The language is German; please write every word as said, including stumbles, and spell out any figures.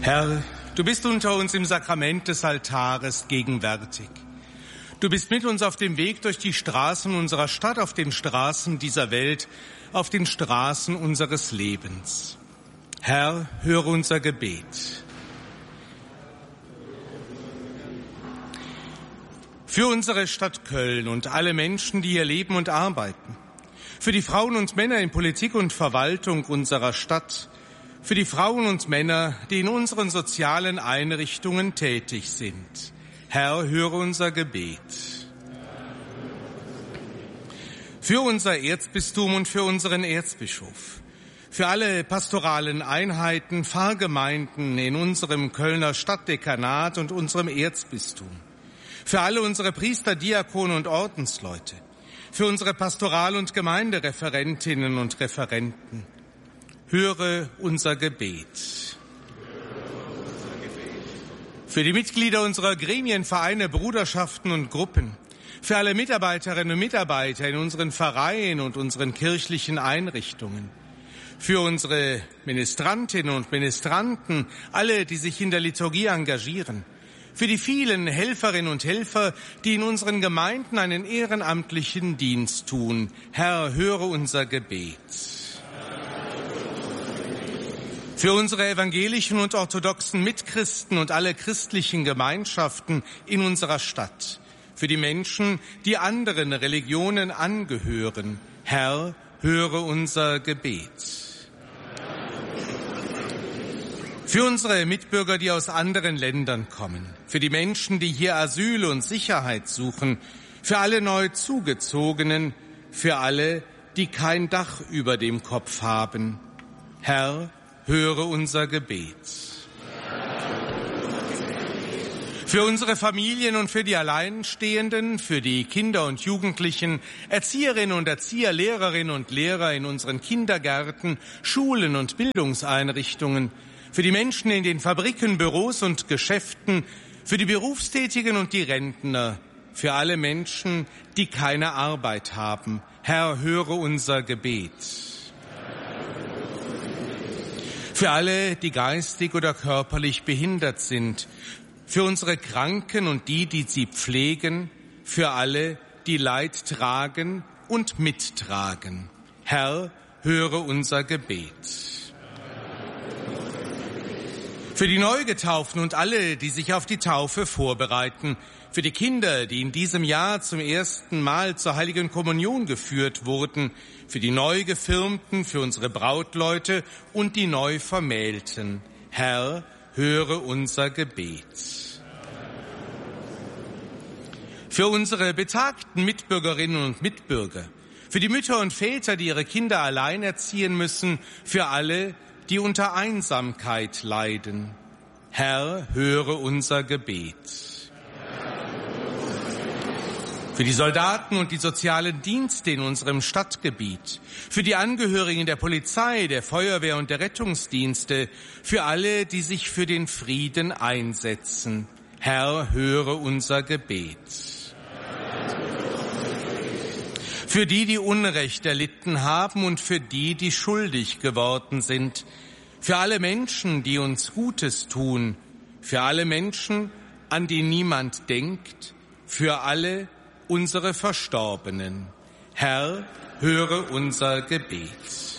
Herr, du bist unter uns im Sakrament des Altares gegenwärtig. Du bist mit uns auf dem Weg durch die Straßen unserer Stadt, auf den Straßen dieser Welt, auf den Straßen unseres Lebens. Herr, höre unser Gebet. Für unsere Stadt Köln und alle Menschen, die hier leben und arbeiten. Für die Frauen und Männer in Politik und Verwaltung unserer Stadt. Für die Frauen und Männer, die in unseren sozialen Einrichtungen tätig sind. Herr, höre unser Gebet. Für unser Erzbistum und für unseren Erzbischof. Für alle pastoralen Einheiten, Pfarrgemeinden in unserem Kölner Stadtdekanat und unserem Erzbistum. Für alle unsere Priester, Diakone und Ordensleute. Für unsere Pastoral- und Gemeindereferentinnen und Referenten. Höre unser Gebet. Für die Mitglieder unserer Gremien, Vereine, Bruderschaften und Gruppen. Für alle Mitarbeiterinnen und Mitarbeiter in unseren Vereinen und unseren kirchlichen Einrichtungen. Für unsere Ministrantinnen und Ministranten, alle, die sich in der Liturgie engagieren. Für die vielen Helferinnen und Helfer, die in unseren Gemeinden einen ehrenamtlichen Dienst tun. Herr, höre unser Gebet. Für unsere evangelischen und orthodoxen Mitchristen und alle christlichen Gemeinschaften in unserer Stadt. Für die Menschen, die anderen Religionen angehören. Herr, höre unser Gebet. Für unsere Mitbürger, die aus anderen Ländern kommen. Für die Menschen, die hier Asyl und Sicherheit suchen. Für alle neu Zugezogenen. Für alle, die kein Dach über dem Kopf haben. Herr, höre unser Gebet. Für unsere Familien und für die Alleinstehenden, für die Kinder und Jugendlichen, Erzieherinnen und Erzieher, Lehrerinnen und Lehrer in unseren Kindergärten, Schulen und Bildungseinrichtungen, für die Menschen in den Fabriken, Büros und Geschäften, für die Berufstätigen und die Rentner, für alle Menschen, die keine Arbeit haben. Herr, höre unser Gebet. Für alle, die geistig oder körperlich behindert sind, für unsere Kranken und die, die sie pflegen, für alle, die Leid tragen und mittragen. Herr, höre unser Gebet. Für die Neugetauften und alle, die sich auf die Taufe vorbereiten, für die Kinder, die in diesem Jahr zum ersten Mal zur Heiligen Kommunion geführt wurden, für die Neugefirmten, für unsere Brautleute und die Neuvermählten. Herr, höre unser Gebet. Für unsere betagten Mitbürgerinnen und Mitbürger, für die Mütter und Väter, die ihre Kinder allein erziehen müssen, für alle, die unter Einsamkeit leiden. Herr, höre unser Gebet. Für die Soldaten und die sozialen Dienste in unserem Stadtgebiet, für die Angehörigen der Polizei, der Feuerwehr und der Rettungsdienste, für alle, die sich für den Frieden einsetzen. Herr, höre unser Gebet. Für die, die Unrecht erlitten haben und für die, die schuldig geworden sind. Für alle Menschen, die uns Gutes tun. Für alle Menschen, an die niemand denkt. Für alle unsere Verstorbenen. Herr, höre unser Gebet.